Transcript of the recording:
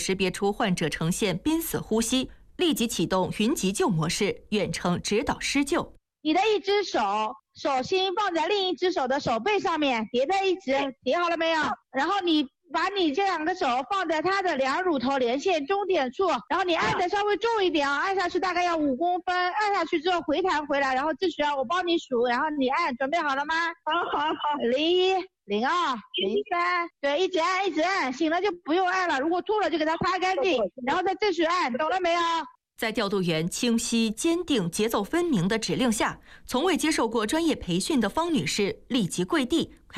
识别出患者呈现濒死呼吸，立即启动云急救模式，远程指导施救。 你的一只手心放在另一只手的手背上面，叠在一起，叠好了没有？然后你把你这2个手放在它的2乳头连线中点处，然后你按的稍微重一点啊，按下去大概要5公分，按下去之后回弹回来，然后继续我帮你数，然后你按，准备好了吗？好。01、02、03，对，一直按，醒了就不用按了，如果吐了就给它擦干净，然后再继续按，懂了没有？ 在调度员清晰、坚定、节奏分明的指令下，从未接受过专业培训的方女士立即跪地，